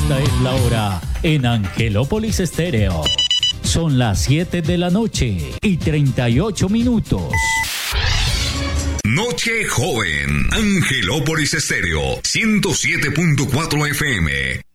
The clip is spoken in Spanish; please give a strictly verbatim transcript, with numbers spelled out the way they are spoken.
Esta es la hora en Angelópolis Estéreo. Son las siete de la noche y treinta y ocho minutos. Noche joven, Angelópolis Estéreo, ciento siete punto cuatro F M.